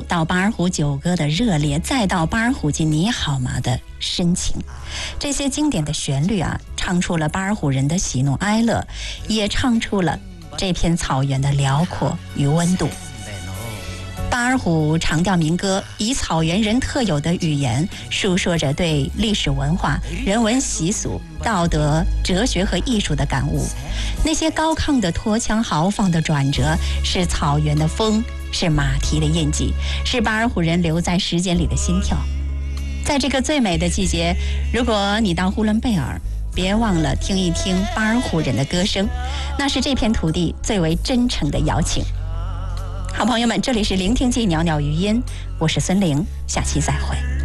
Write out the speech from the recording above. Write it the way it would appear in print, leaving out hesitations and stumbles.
到巴尔虎酒歌的热烈，再到巴尔虎记你好吗的深情，这些经典的旋律啊，唱出了巴尔虎人的喜怒哀乐，也唱出了这片草原的辽阔与温度。巴尔虎长调民歌以草原人特有的语言，述说着对历史文化、人文习俗、道德、哲学和艺术的感悟。那些高亢的拖腔、豪放的转折，是草原的风，是马蹄的印记，是巴尔虎人留在时间里的心跳。在这个最美的季节，如果你到呼伦贝尔，别忘了听一听巴尔虎人的歌声，那是这片土地最为真诚的邀请。好朋友们，这里是聆听记袅袅余音，我是孙玲，下期再会。